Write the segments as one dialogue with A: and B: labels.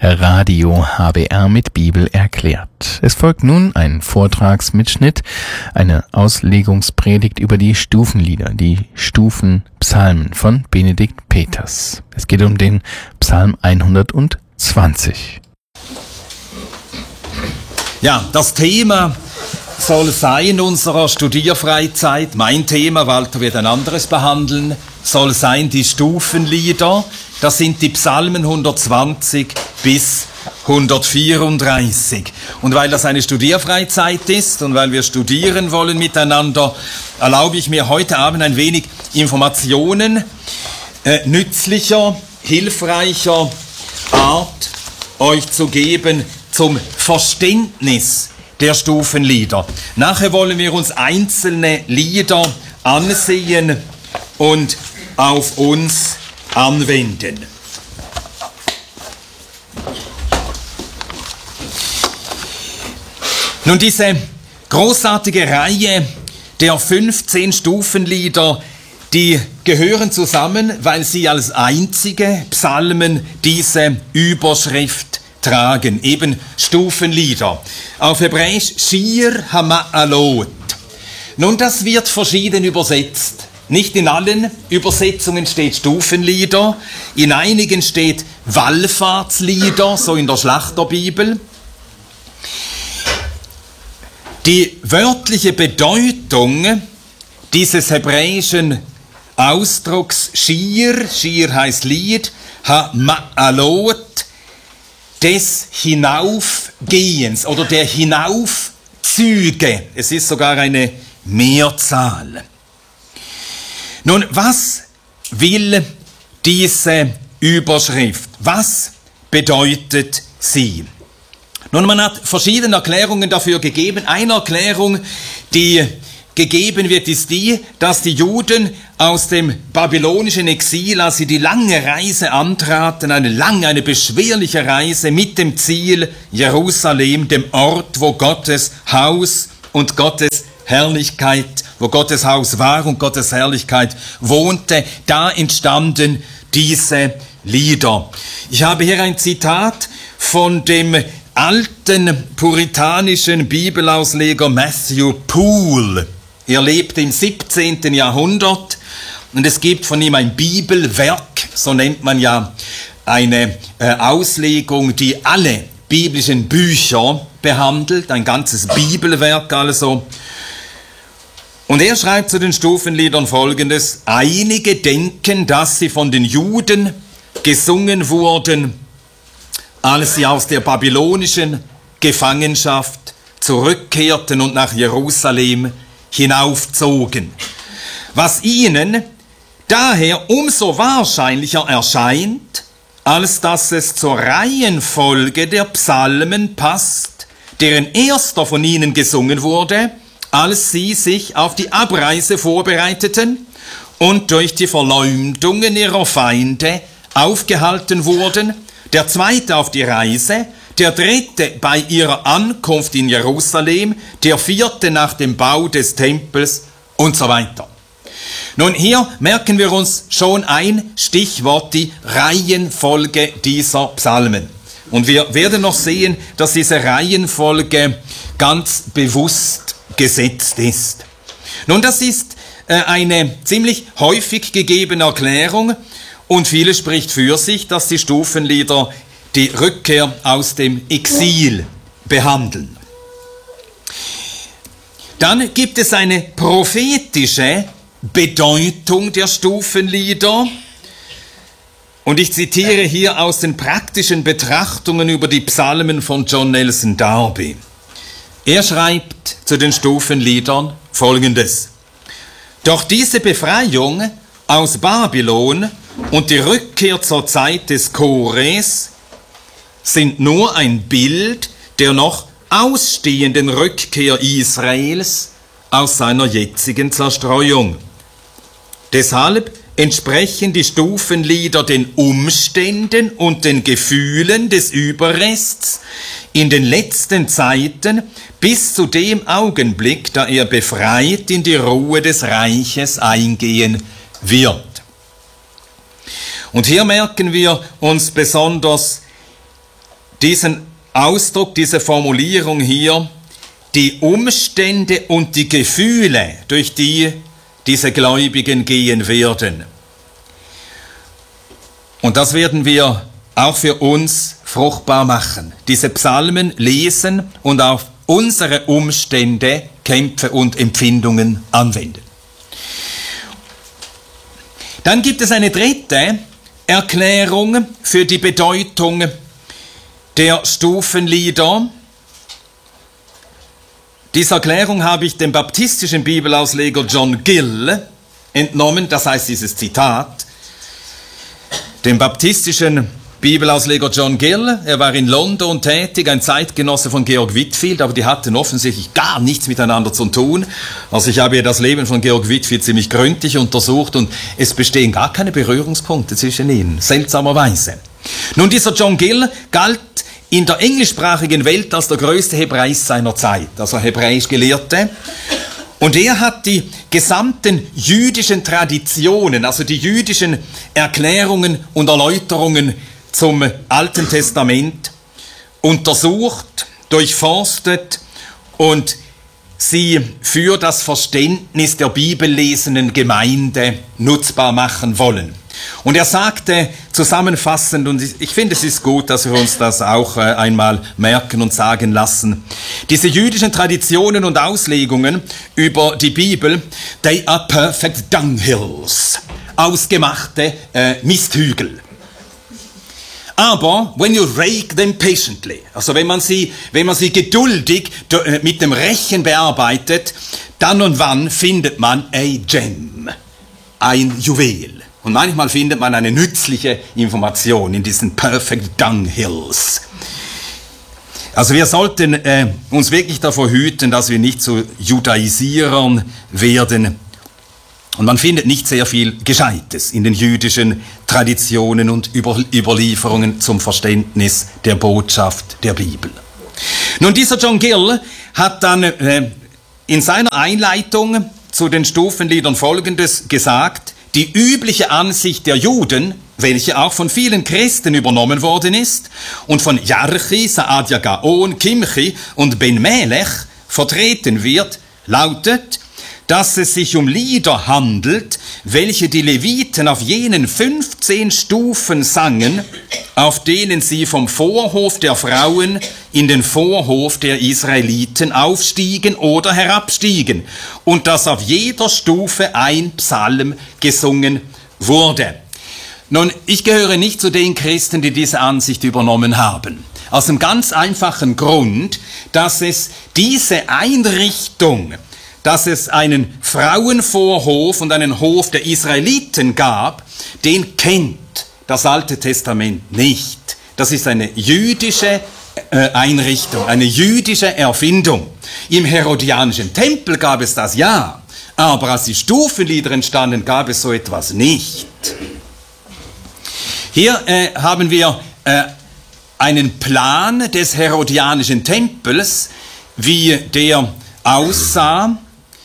A: Radio HBR mit Bibel erklärt. Es folgt nun ein Vortragsmitschnitt, eine Auslegungspredigt über die Stufenlieder, die Stufenpsalmen von Benedikt Peters. Es geht um den Psalm 120.
B: Ja, das Thema soll sein unserer Studierfreizeit. Mein Thema, Walter wird ein anderes behandeln, soll sein die Stufenlieder. Das sind die Psalmen 120 bis 134. Und weil das eine Studierfreizeit ist und weil wir studieren wollen miteinander, erlaube ich mir heute Abend ein wenig Informationen nützlicher, hilfreicher Art euch zu geben zum Verständnis der Stufenlieder. Nachher wollen wir uns einzelne Lieder ansehen und auf uns anwenden. Nun, diese großartige Reihe der 15 Stufenlieder, die gehören zusammen, weil sie als einzige Psalmen diese Überschrift tragen, eben Stufenlieder. Auf Hebräisch Shir HaMa'alot. Nun, das wird verschieden übersetzt. Nicht in allen Übersetzungen steht Stufenlieder, in einigen steht Wallfahrtslieder, so in der Schlachterbibel. Die wörtliche Bedeutung dieses hebräischen Ausdrucks Shir heißt Lied, HaMa'alot, des Hinaufgehens oder der Hinaufzüge. Es ist sogar eine Mehrzahl. Nun, was will diese Überschrift? Was bedeutet sie? Nun, man hat verschiedene Erklärungen dafür gegeben. Eine Erklärung, die gegeben wird, ist die, dass die Juden aus dem babylonischen Exil, als sie die lange Reise antraten, eine beschwerliche Reise mit dem Ziel Jerusalem, dem Ort, wo Gottes Haus und Gottes Herrlichkeit, wo Gottes Haus war und Gottes Herrlichkeit wohnte, da entstanden diese Lieder. Ich habe hier ein Zitat von dem alten puritanischen Bibelausleger Matthew Poole. Er lebte im 17. Jahrhundert und es gibt von ihm ein Bibelwerk, so nennt man ja eine Auslegung, die alle biblischen Bücher behandelt, ein ganzes Bibelwerk also. Und er schreibt zu den Stufenliedern Folgendes: Einige denken, dass sie von den Juden gesungen wurden, als sie aus der babylonischen Gefangenschaft zurückkehrten und nach Jerusalem hinaufzogen, was ihnen daher umso wahrscheinlicher erscheint, als dass es zur Reihenfolge der Psalmen passt, deren erster von ihnen gesungen wurde, als sie sich auf die Abreise vorbereiteten und durch die Verleumdungen ihrer Feinde aufgehalten wurden, der zweite auf die Reise, der dritte bei ihrer Ankunft in Jerusalem, der vierte nach dem Bau des Tempels und so weiter. Nun, hier merken wir uns schon ein Stichwort, die Reihenfolge dieser Psalmen. Und wir werden noch sehen, dass diese Reihenfolge ganz bewusst gesetzt ist. Nun, das ist eine ziemlich häufig gegebene Erklärung und vieles spricht für sich, dass die Stufenlieder die Rückkehr aus dem Exil behandeln. Dann gibt es eine prophetische Bedeutung der Stufenlieder. Und ich zitiere hier aus den praktischen Betrachtungen über die Psalmen von John Nelson Darby. Er schreibt zu den Stufenliedern Folgendes: Doch diese Befreiung aus Babylon und die Rückkehr zur Zeit des Kores sind nur ein Bild der noch ausstehenden Rückkehr Israels aus seiner jetzigen Zerstreuung. Deshalb entsprechen die Stufenlieder den Umständen und den Gefühlen des Überrests in den letzten Zeiten bis zu dem Augenblick, da er befreit in die Ruhe des Reiches eingehen wird. Und hier merken wir uns besonders diesen Ausdruck, diese Formulierung hier, die Umstände und die Gefühle, durch die diese Gläubigen gehen werden. Und das werden wir auch für uns fruchtbar machen. Diese Psalmen lesen und auf unsere Umstände, Kämpfe und Empfindungen anwenden. Dann gibt es eine dritte Erklärung für die Bedeutung der Stufenlieder. Diese Erklärung habe ich dem baptistischen Bibelausleger John Gill entnommen, das heißt dieses Zitat. Dem baptistischen Bibelausleger John Gill, er war in London tätig, ein Zeitgenosse von Georg Whitefield, aber die hatten offensichtlich gar nichts miteinander zu tun. Also ich habe ja das Leben von Georg Whitefield ziemlich gründlich untersucht und es bestehen gar keine Berührungspunkte zwischen ihnen, seltsamerweise. Nun, dieser John Gill galt in der englischsprachigen Welt als der größte Hebräist seiner Zeit, also hebräisch Gelehrte. Und er hat die gesamten jüdischen Traditionen, also die jüdischen Erklärungen und Erläuterungen zum Alten Testament untersucht, durchforstet und sie für das Verständnis der bibellesenden Gemeinde nutzbar machen wollen. Und er sagte zusammenfassend, und ich finde es ist gut, dass wir uns das auch einmal merken und sagen lassen, diese jüdischen Traditionen und Auslegungen über die Bibel, they are perfect dunghills, ausgemachte Misthügel. Aber when you rake them patiently, also wenn man sie geduldig mit dem Rechen bearbeitet, dann und wann findet man a gem, ein Juwel. Und manchmal findet man eine nützliche Information in diesen perfect dunghills. Also wir sollten uns wirklich davor hüten, dass wir nicht zu Judaisierern werden. Und man findet nicht sehr viel Gescheites in den jüdischen Traditionen und Überlieferungen zum Verständnis der Botschaft der Bibel. Nun, dieser John Gill hat dann in seiner Einleitung zu den Stufenliedern Folgendes gesagt: Die übliche Ansicht der Juden, welche auch von vielen Christen übernommen worden ist und von Jarchi, Saadia Gaon, Kimchi und Ben Melech vertreten wird, lautet, dass es sich um Lieder handelt, welche die Leviten auf jenen 15 Stufen sangen, auf denen sie vom Vorhof der Frauen in den Vorhof der Israeliten aufstiegen oder herabstiegen und dass auf jeder Stufe ein Psalm gesungen wurde. Nun, ich gehöre nicht zu den Christen, die diese Ansicht übernommen haben. Aus dem ganz einfachen Grund, dass es diese Einrichtung, dass es einen Frauenvorhof und einen Hof der Israeliten gab, den kennt das Alte Testament nicht. Das ist eine jüdische Einrichtung, eine jüdische Erfindung. Im herodianischen Tempel gab es das ja, aber als die Stufenlieder entstanden, gab es so etwas nicht. Hier haben wir einen Plan des herodianischen Tempels, wie der aussah.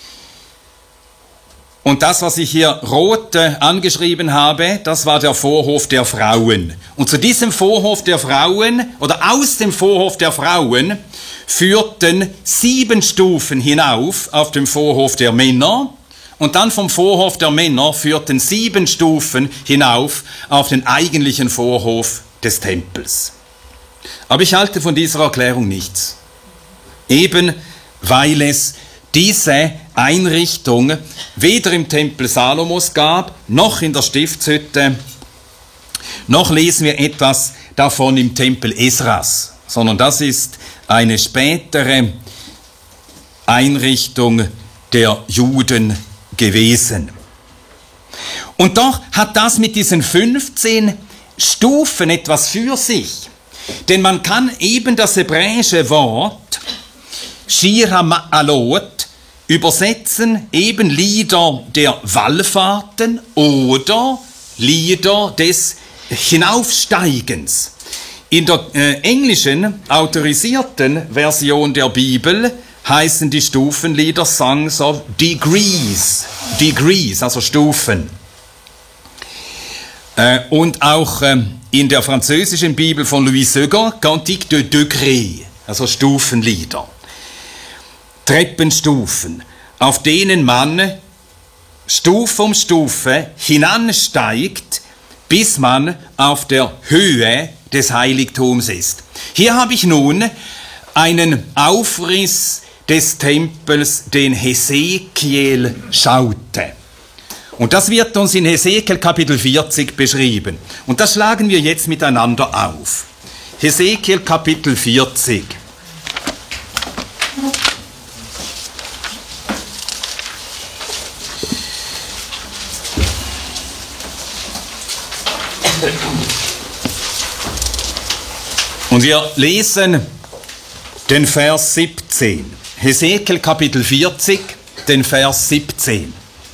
B: Und das, was ich hier rot angeschrieben habe, das war der Vorhof der Frauen. Und zu diesem Vorhof der Frauen, oder aus dem Vorhof der Frauen, führten 7 Stufen hinauf auf dem Vorhof der Männer. Und dann vom Vorhof der Männer führten 7 Stufen hinauf auf den eigentlichen Vorhof des Tempels. Aber ich halte von dieser Erklärung nichts. Eben weil es diese Einrichtung weder im Tempel Salomos gab, noch in der Stiftshütte, noch lesen wir etwas davon im Tempel Esras, sondern das ist eine spätere Einrichtung der Juden gewesen. Und doch hat das mit diesen 15 Stufen etwas für sich, denn man kann eben das hebräische Wort Shir HaMa'alot übersetzen, eben Lieder der Wallfahrten oder Lieder des Hinaufsteigens. In der englischen, autorisierten Version der Bibel heißen die Stufenlieder Songs of Degrees, also Stufen. Und auch in der französischen Bibel von Louis Segger Cantique de Degrés, also Stufenlieder. Treppenstufen, auf denen man Stufe um Stufe hinansteigt, bis man auf der Höhe des Heiligtums ist. Hier habe ich nun einen Aufriss des Tempels, den Hesekiel schaute. Und das wird uns in Hesekiel Kapitel 40 beschrieben. Und das schlagen wir jetzt miteinander auf. Hesekiel Kapitel 40. Und wir lesen den Vers 17. Hesekiel Kapitel 40, den Vers 17.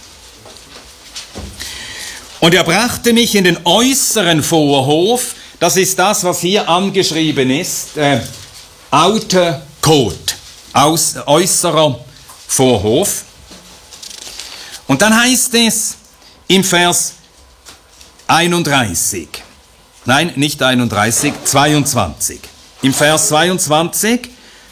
B: Und er brachte mich in den äußeren Vorhof, das ist das, was hier angeschrieben ist, Outer Court, äußerer Vorhof. Und dann heißt es im Vers 31, nein, nicht 31, 22. Im Vers 22,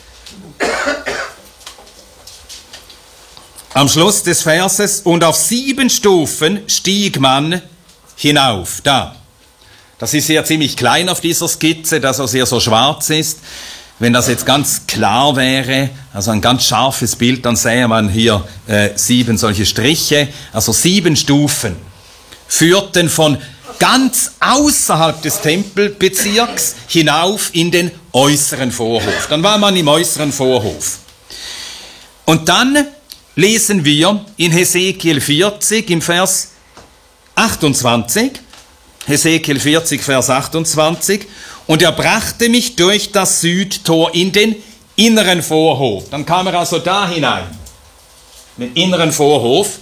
B: am Schluss des Verses, und auf 7 Stufen stieg man hinauf. Da. Das ist hier ziemlich klein auf dieser Skizze, dass es hier so schwarz ist. Wenn das jetzt ganz klar wäre, also ein ganz scharfes Bild, dann sähe man hier 7 solche Striche. Also 7 Stufen führten von ganz außerhalb des Tempelbezirks hinauf in den äußeren Vorhof. Dann war man im äußeren Vorhof. Und dann lesen wir in Hesekiel 40 im Vers 28, Hesekiel 40, Vers 28, und er brachte mich durch das Südtor in den inneren Vorhof. Dann kam er also da hinein, in den inneren Vorhof.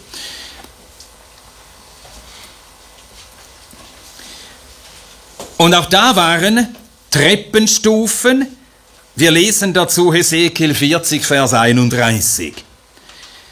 B: Und auch da waren Treppenstufen. Wir lesen dazu Hesekiel 40, Vers 31.